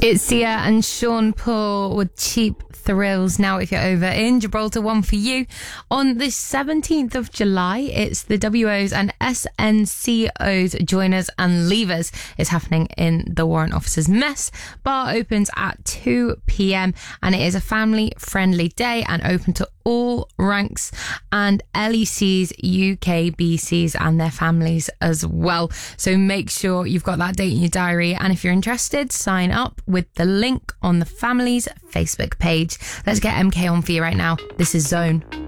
It's Sia and Sean Paul with Cheap Thrills. Now, if you're over in Gibraltar, one for you. On the 17th of July, it's the WOs and SNCOs Joiners and Leavers. It's happening in the Warrant Officers Mess. Bar opens at 2 p.m. and it is a family-friendly day and open to all ranks and LECs, UKBCs and their families as well. So make sure you've got that date in your diary, and if you're interested, sign up with the link on the family's Facebook page. Let's get MK on for you right now. This is Zone.